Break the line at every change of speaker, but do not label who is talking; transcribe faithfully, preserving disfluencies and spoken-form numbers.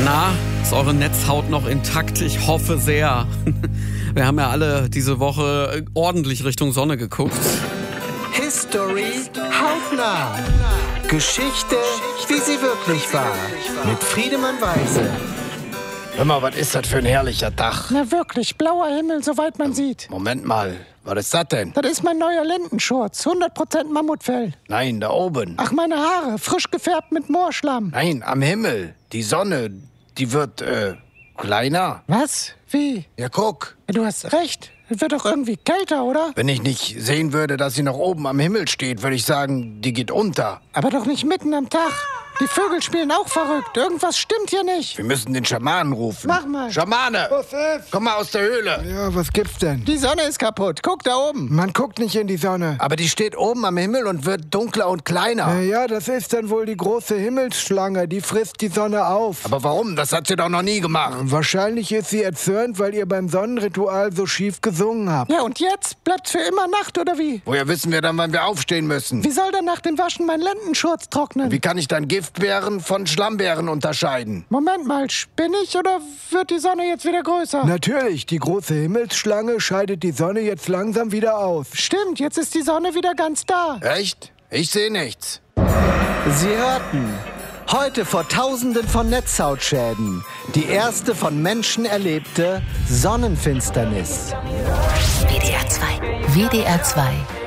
Na, ist eure Netzhaut noch intakt? Ich hoffe sehr. Wir haben ja alle diese Woche ordentlich Richtung Sonne geguckt.
History hautnah. Geschichte, wie sie wirklich war. Mit Friedemann Weise.
Hör mal, was ist das für ein herrlicher Tag?
Na wirklich, blauer Himmel, soweit man sieht.
Moment mal, was ist das denn?
Das ist mein neuer Lendenschurz, hundert Prozent Mammutfell.
Nein, da oben.
Ach, meine Haare, frisch gefärbt mit Moorschlamm.
Nein, am Himmel. Die Sonne, die wird, äh, kleiner.
Was? Wie?
Ja, guck.
Ja, du hast recht. Es wird doch irgendwie kälter, oder?
Wenn ich nicht sehen würde, dass sie noch oben am Himmel steht, würde ich sagen, die geht unter.
Aber doch nicht mitten am Tag. Die Vögel spielen auch verrückt. Irgendwas stimmt hier nicht.
Wir müssen den Schamanen rufen.
Mach mal.
Schamane!
Was ist?
Komm mal aus der Höhle.
Ja, was gibt's denn?
Die Sonne ist kaputt. Guck da oben.
Man guckt nicht in die Sonne.
Aber die steht oben am Himmel und wird dunkler und kleiner.
Na ja, das ist dann wohl die große Himmelsschlange. Die frisst die Sonne auf.
Aber warum? Das hat sie doch noch nie gemacht.
Wahrscheinlich ist sie erzürnt, weil ihr beim Sonnenritual so schief gesungen habt.
Ja, und jetzt? Bleibt's für immer Nacht, oder wie?
Woher wissen wir dann, wann wir aufstehen müssen?
Wie soll denn nach dem Waschen mein Lendenschurz trocknen?
Wie kann ich dann Giftbeeren von Schlammbeeren unterscheiden?
Moment mal, spinne ich oder wird die Sonne jetzt wieder größer?
Natürlich, die große Himmelsschlange scheidet die Sonne jetzt langsam wieder aus.
Stimmt, jetzt ist die Sonne wieder ganz da.
Echt? Ich sehe nichts.
Sie hörten heute vor Tausenden von Netzhautschäden die erste von Menschen erlebte Sonnenfinsternis.
W D R zwei. W D R zwei.